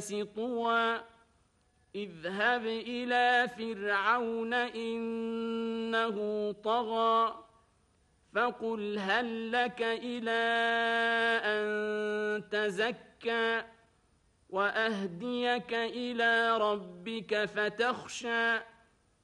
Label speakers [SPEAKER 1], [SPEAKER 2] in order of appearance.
[SPEAKER 1] طوى اذهب إلى فرعون إنه طغى فقل هل لك إلى أن تزكى وأهديك إلى ربك فتخشى